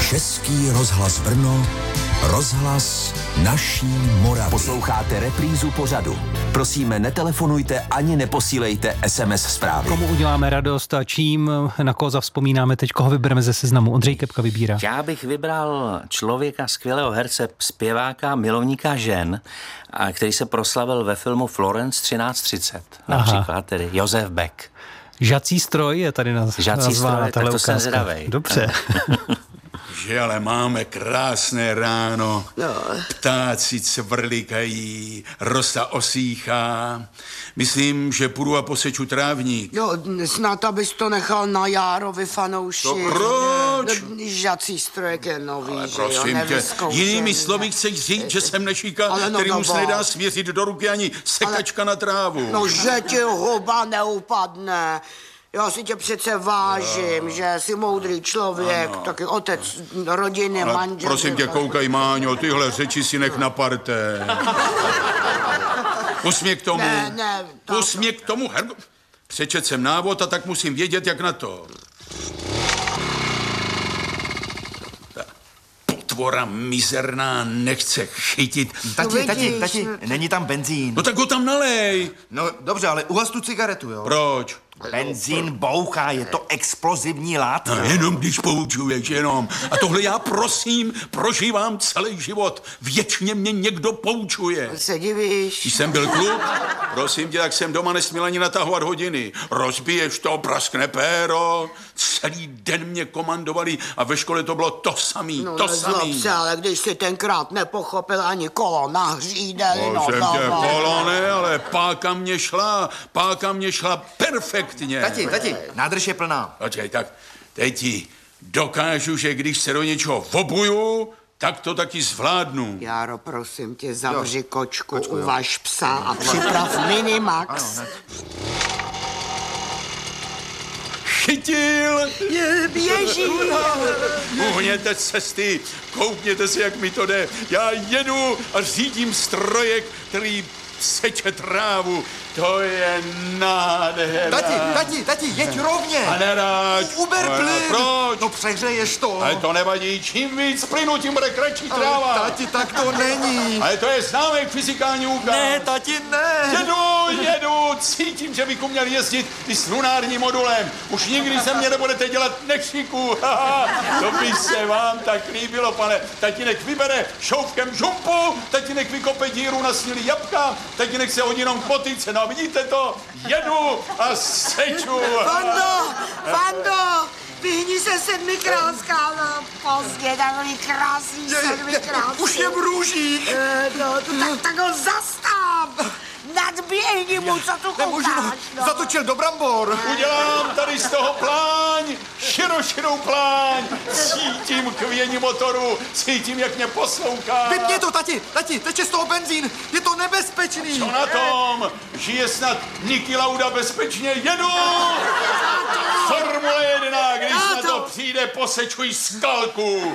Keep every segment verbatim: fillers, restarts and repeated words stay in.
Český rozhlas Brno, rozhlas naší Moravy. Posloucháte reprízu pořadu. Prosíme, netelefonujte ani neposílejte es em es zprávy. Komu uděláme radost a čím, na koho zavzpomínáme teď, koho vybereme ze seznamu? Ondřej Kepka vybírá. Já bych vybral člověka, skvělého herce, zpěváka, milovníka žen, a který se proslavil ve filmu Florence třináct třicet. Například tedy Josef Beck. Žací stroj je tady naz- Žací stroj, tak to jsem zvědavej. Dobře. Že ale máme krásné ráno, no. Ptáci cvrlikají, rosa osýchá. Myslím, že půjdu a poseču trávník. Jo, snad abys to nechal na Járovi fanouši. To proč? No, žací strojek je nový, ale že prosím jo, tě, jinými slovy chceš říct, že jsem nešíka, no, který no, mu se no, nedá svěřit do ruky ani sekačka ale... na trávu. No, že ti huba neupadne. Já si tě přece vážím, no. že jsi moudrý člověk, ano. taky otec rodiny, ale manžel. Prosím tě, koukaj, Máňo, tyhle řeči si nech na parté. Pust mě k tomu. Ne, ne. Pust mě k tomu, Hergo. Přečet jsem návod a tak musím vědět, jak na to. Ta potvora mizerná nechce chytit. Tati, tati, tati, není tam benzín. No tak ho tam nalej. No dobře, ale uhaš tu cigaretu, jo? Proč? Benzín bouchá, je to explozivní látka. No, jenom když poučuješ, jenom. A tohle já prosím, prožívám celý život. Věčně mě někdo poučuje. Se divíš. Když jsem byl kluk, prosím tě, tak jsem doma nesměl ani natahovat hodiny. Rozbiješ to, praskne péro. Celý den mě komandovali a ve škole to bylo to samý, no, to samý. Se, ale když si tenkrát nepochopil ani kolo na hřídeli, no Prosím tě, dává. kolo ne, ale páka mě šla, páka mě šla perfektně. Tati, tati, nádrž je plná. Počkej, tak teď ti dokážu, že když se do něčeho vobuju, tak to taky zvládnu. Járo, prosím tě, zavři jo. kočku, Kočku, uvaž jo. psa a připrav Minimax. Ano, Chytil! Je, běží! Uhněte cesty, koukněte si, jak mi to jde. Já jedu a řídím strojek, který seče trávu. To je nádhera. Tati, tati, tati, jeď rovně. A neráď. Uber plyn. Proč? No přehřeješ to. Ale to nevadí. Čím víc plynu, tím bude kratší tráva. Ale tati, tak to není. Ale to je známek fyzikální úkaz. Ne, tati, ne. Jedu, jedu, cítím, že bychom měli jezdit i s lunárním modulem. Už nikdy se mě nebudete dělat nešiku. To by se vám tak líbilo, pane. Tatínek vybere šoufkem žumpu, tatínek vykope díru na snílí jabka, tatínek se hodinou potyce. No vidíte to? Jedu a seču. Fando, Fando, vyhni se sedmikrát, no, pozdě, takový krásný sedmikrát. Už je v růžích. E, no, tak, tak ho zastav. Nadběhni mu, co tu koukáš, no. Zatočil do brambor. Udělám tady z toho pláň, široširou pláň. Cítím kvění motoru, cítím, jak mě poslouchá. Vypni to, tati, tati, teče z toho benzín. Je to nebezpečný. Co na tom? Žije snad Niki Lauda bezpečně. Jedu! Formule jedna, když na to přijde, posečuj skalku.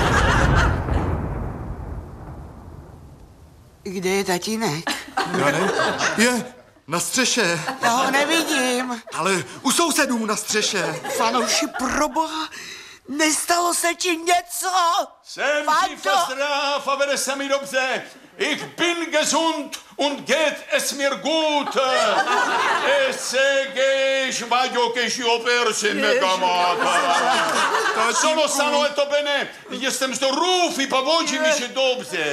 Kde je tatínek? Já ne, je na střeše. Já ho nevidím. Ale u sousedů na střeše. Fanouši, proboha, nestalo se ti něco? Jsem živ a zdrav a vede se mi dobře. Ich bin gesund und geht es mir gut. Es gež vaďo keši opersi megamata. Sono sano e to bene. Jestem sto rufi, pa voči mi še dobře.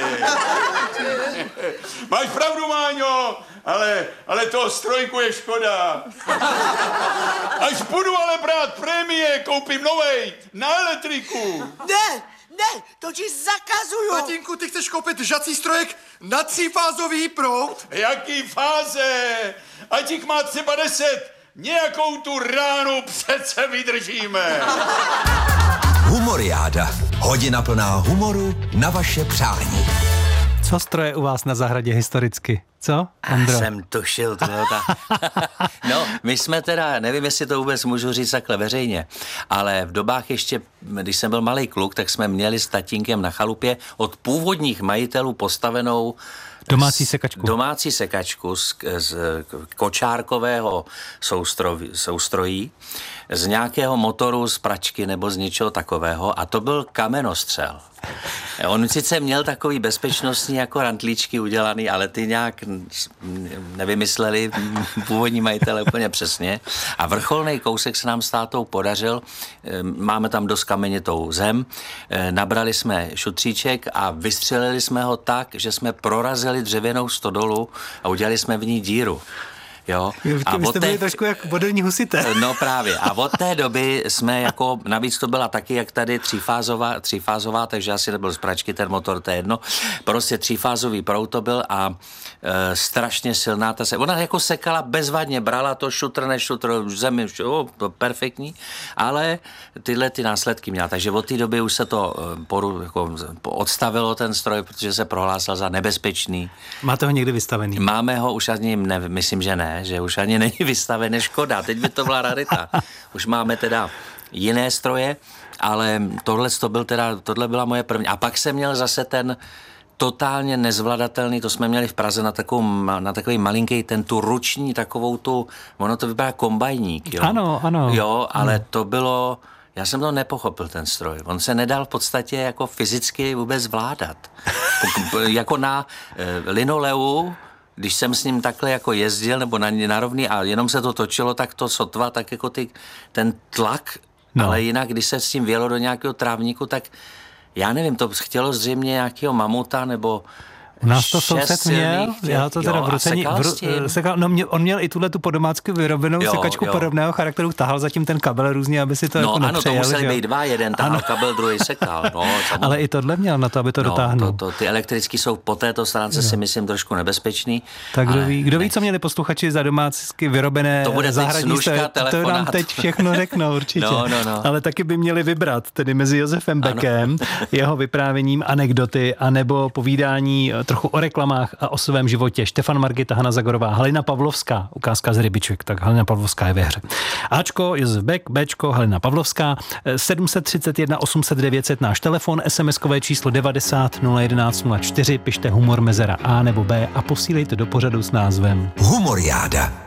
Máš pravdu, Máňo, ale, ale toho strojku je škoda. Až budu ale brát prémie, koupím novej na elektriku. Ne, ne, to ti zakazuju. Tatínku, ty chceš koupit žací strojek na třífázový proud? Jaký fáze? Ať jich má třeba deset, nějakou tu ránu přece vydržíme. Humoriáda. Hodina plná humoru na vaše přání. Co stroje u vás na zahradě historicky? Co, Ondro? Jsem tušil, to bylo ta... No, my jsme teda, nevím, jestli to vůbec můžu říct takhle veřejně, ale v dobách ještě, když jsem byl malý kluk, tak jsme měli s tatínkem na chalupě od původních majitelů postavenou Domácí sekačku. Domácí sekačku z, z kočárkového soustroví, soustrojí, z nějakého motoru, z pračky nebo z něčeho takového a to byl kaменostřel. On sice měl takový bezpečnostní jako rantlíčky udělaný, ale ty nějak nevymysleli původní majitele úplně přesně. A vrcholný kousek se nám s tátou podařil. Máme tam dost kamenitou zem. Nabrali jsme šutříček a vystřelili jsme ho tak, že jsme prorazili dřevěnou stodolu a udělali jsme v ní díru. Jo. A vy jste byli trošku jak vodní husité. No právě. A od té doby jsme jako, navíc to byla taky jak tady třífázová, třífázová, takže asi nebyl z pračky ten motor, to je jedno. Prostě třífázový proud to byl a e, strašně silná ta se. Ona jako sekala bezvadně, brala to šutr než šutr, zemi, oh, to perfektní, ale tyhle ty následky měla. Takže od té doby už se to poru, jako, odstavilo ten stroj, protože se prohlásil za nebezpečný. Máte ho někdy vystavený? Máme ho už ani, ne, myslím, že ne. Že už ani není vystavené, škoda. Teď by to byla rarita. Už máme teda jiné stroje, ale tohle to byl teda, tohle byla moje první. A pak jsem měl zase ten totálně nezvladatelný, to jsme měli v Praze na, takovou, na takový malinký, ten tu ruční, takovou tu, ono to vypadá kombajník, jo. Ano, ano. Jo, ale ano. to bylo, já jsem to nepochopil, ten stroj. On se nedal v podstatě jako fyzicky vůbec zvládat. Jako na e, linoleu, když jsem s ním takhle jako jezdil nebo na, na rovný a jenom se to točilo, tak to sotva, tak jako ty, ten tlak, no. Ale jinak, když se s tím vjelo do nějakého trávníku, tak já nevím, to chtělo zřejmě nějakého mamuta nebo U nás to soused měl, já to teda jo, v rucení, v, sekal, no mě, on měl i tuhle tu podomácky vyrobenou jo, sekačku jo. podobného charakteru, tahal zatím ten kabel různě, aby si to no, jako ano, nepřejel. No ano, to museli že? být dva, jeden tahal kabel, druhý sekal. No, ale i tohle měl na to, aby to no, dotáhnul. To, to, ty elektrický jsou po této stránce jo. si myslím trošku nebezpečný. Tak kdo ví, kdo ví, co měli posluchači za domácky vyrobené to bude zahradní stroje, to nám teď všechno řeknou určitě. no, no, no. Ale taky by měli vybrat, tedy mezi Josefem Beckem, jeho vyprávěním anekdoty, anebo povídání trochu o reklamách a o svém životě. Štefan Margita, Hana Zagorová, Halina Pavlovská, ukázka z Rybiček, tak Halina Pavlovská je ve hře. Ačko, Josef Beck, Bčko, Halina Pavlovská, sedm set třicet jedna osm set devět set náš telefon, SMSkové číslo devadesát nula jedenáct nula čtyři, pište humor mezera A nebo B a posílejte do pořadu s názvem Humoriáda.